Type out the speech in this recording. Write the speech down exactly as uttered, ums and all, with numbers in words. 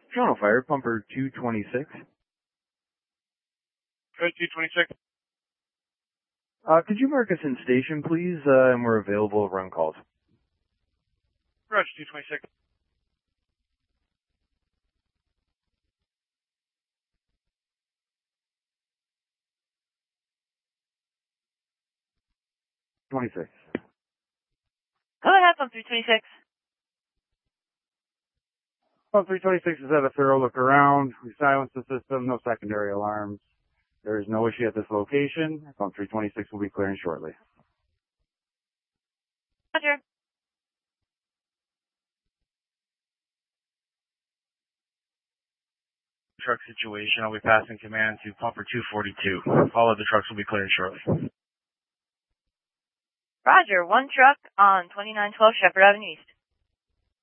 Toronto Fire, pumper two twenty-six. Good, two twenty-six. Uh, could you mark us in station, please? Uh, and we're available to run calls. Roger, two twenty-six. twenty-six. Go ahead, pump three twenty-six. Pump three twenty-six has had a thorough look around. We silenced the system, no secondary alarms. There is no issue at this location. Pump three twenty-six will be clearing shortly. Roger. Truck situation, I'll be passing command to pumper two forty-two. All of the trucks will be clearing shortly. Roger, one truck on twenty-nine twelve Shepherd Avenue East.